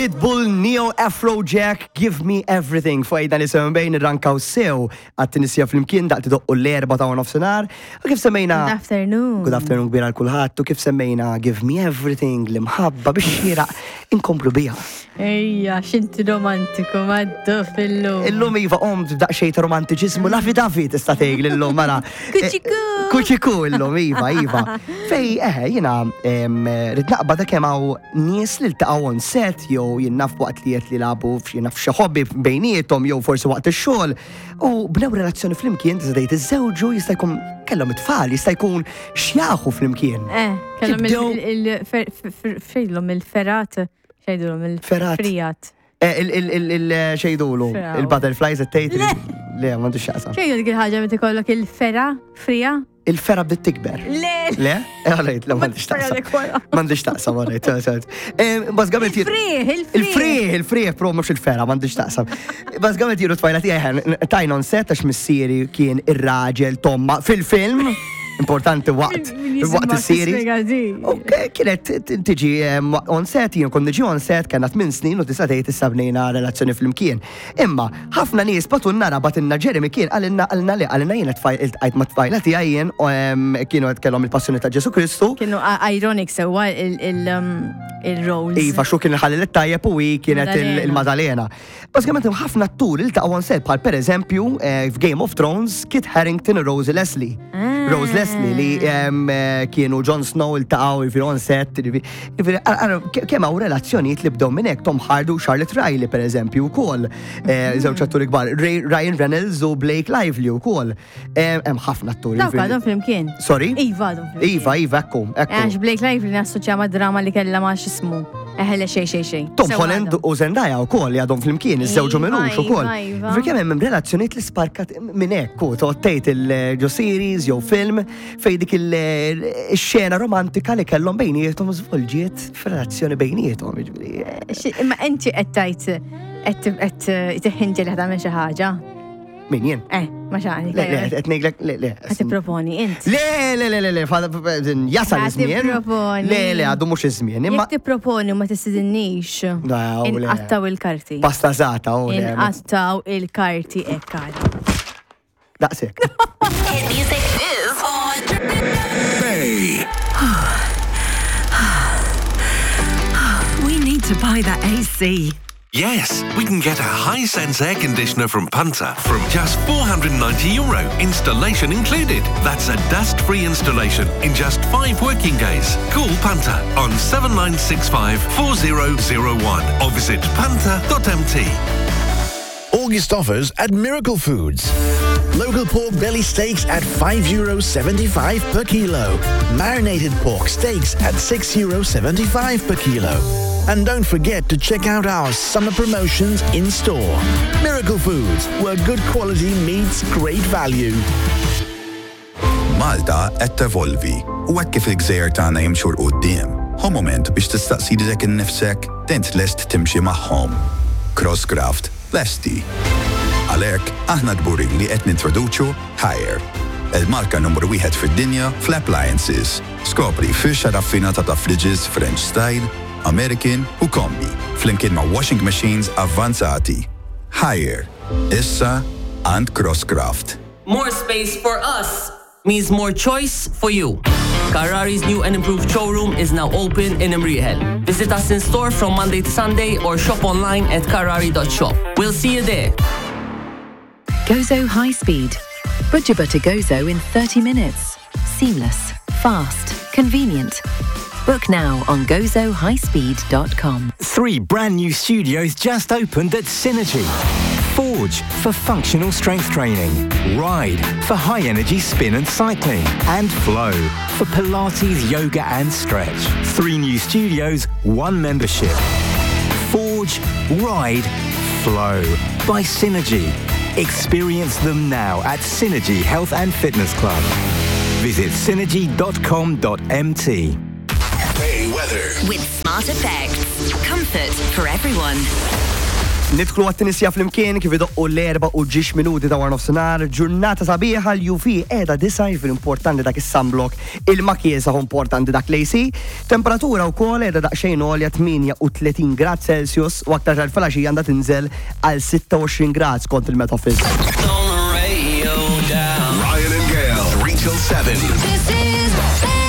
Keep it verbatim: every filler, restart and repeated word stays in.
Pitbull, Neo, Afrojack, Give Me Everything. Fajda li semmejn bejn ir-rankaw sew għat-tinisija fl-imkien daqt tidoqqu l-erba ta' nofsinhar. U kif semmejna Good afternoon. Good afternoon kbira l-kulħadd. U kif semmejna Give Me Everything l-imħabba biex xieraq inkomplu biha. Ejja, xinti romantiku maddu fil-lum. Illum iva qomt daqsxejn ta' romantiċiżmu lafi dafi tista' tgħid lillum mara. Kuċiku. Kuċiku illum iva iva. Fej eħe jiena rid naqbad kemm hawn nies li ltaqgħu on set jew jinnaf waqt li qed li labu f'jinnaf xi hobby bejniethom jew forsi waqt ix-xogħol u bnew relazzjoni flimkien tista' tgħid iż-żewġu jista' jkun kellhom it-tfal, jista' jkun xjaħu flimkien. Eh, kellhom il-fejlhom il-ferat, xejdulhom il-frijat. Il-xejdulu, il-butterflies it-tejt. Le, m'għandux x'aqsam. Xejdu dik il-ħaġa meta jkollok il-fera frija? Il-fera bdiet tikber. Le! Le? Għalajt, la m'għandix taqsam. M'għandix taqsam, għalajt. Bażgament Il-frieħ, il-frieħ. Il-frieħ, il-frieħ, pro mhux il-fera, m'għandix taqsam. Bażgament jiru tfajla tiegħi tajna on set għax missieri kien ir-raġel Tomma fil-film. Importanti waqt waqt is-siri. Ok, kienet tiġi on set, jien kon niġi on set, kena tmien snin u tista' tgħid issa bnejna relazzjoni flimkien. Imma ħafna nies batun nara batinna Jeremy kien għalilna għalna li għalina jien qed ma tfajla tiegħi jien kienu qed kellhom il-passjoni ta' Ġesu Kristu. Kienu ironic sewwa il-roles. Iva, xu kien ħallil it-tajjeb u kienet il-Madalena. Bażikament hemm ħafna atturi li taqgħu on set bħal pereżempju f'Game of Thrones Kit Harington u Rosie Leslie. Rose Leslie li kienu Jon Snow il-taqaw il-on set. Kemm hawn relazzjonijiet li bdew minn hekk Tom Hardy u Charlotte Riley per eżempju wkoll. Żewġ atturi kbar. Ryan Reynolds u Blake Lively wkoll. Hemm ħafna atturi. Dawk għadhom flimkien. Sorry? Iva għadhom flimkien. Iva, iva, ekku. Għax Blake Lively nassoċja ma' drama li kellha ma' x'ismu. Eħele xej xej xej. Tom Holland u Zendaya wkoll għadhom flimkien, iż-żewġu minux ukoll. Kemm hemm relazzjonijiet li sparkat minn hekk u tgħid il-ġo series jew film fej dik il-xena romantika li kellhom bejniethom żvolġiet f'relazzjoni bejniethom. Imma inti qed tgħid qed tiħinġel qed tagħmel xi ħaġa. Min jien? Eh, ma xani. Le, le, qed ngħidlek le, le. Qed tipproponi int. Le, le, le, le, le, jasal iż-żmien. Le, le, għadu mhux iż-żmien. Imma tipproponi u ma tistidinniex. Inqattaw il-karti. Pastazata u le. Inqattaw il-karti hekk għal. Daqshekk. Music is on. Hey. We need to buy that A C. Yes, we can get a Hisense air conditioner from Punter from just four hundred ninety euro, installation included. That's a dust-free installation in just five working days. Call Punter on seven nine six five four zero zero one or visit punter dot m t. August offers at Miracle Foods. Local pork belly steaks at five euro seventy-five per kilo. Marinated pork steaks at six euro seventy-five per kilo. And don't forget to check out our summer promotions in store. Miracle Foods, where good quality meets great value. Malta qed tevolvi u hekk kif il-gżejjer tagħna jimxu l quddiem. Hu moment biex tistaqsi lilek innifsek dent lest timxi magħhom. Crosscraft lesti. Għalhekk aħna kburin li qed nintroduċu Haier, il-marka numru wieħed fid-dinja fl-appliances. Skopri firxa raffinata ta' fridges French style, American u kombi, flimkien ma' washing machines avvanzati. Haier, issa and Crosscraft. More space for us means more choice for you. Carrari's new and improved showroom is now open in Imriħel. Visit us in store from Monday to Sunday or shop online at carrari dot shop. We'll see you there. Gozo High Speed. Butcher butter Gozo in thirty minutes. Seamless, fast, convenient. Book now on gozo high speed dot com. Three brand new studios just opened at Synergy. Forge for functional strength training, Ride for high-energy spin and cycling, and Flow for Pilates, yoga and stretch. Three new studios, one membership. Forge, Ride, Flow by Synergy. Experience them now at Synergy Health and Fitness Club. Visit synergy dot com dot m t. Hey, weather. With Smart Effects. Comfort for everyone. Nidħlu għat-tinisja fl-imkien kif idoqqu l-erba u ġiex minuti ta' war nofsinhar, ġurnata sabiħa l-U V qiegħda disaj fil-importanti dak is-sunblock, il-makjesa importanti dak l-A C, temperatura wkoll qiegħda daqsxejn għolja tminja u tletin grad Celsius u aktar tal-filgħaxija għandha tinżel għal sitta u għoxrin grad skont il-Met Office. Ryan and Gale, three till seven. This is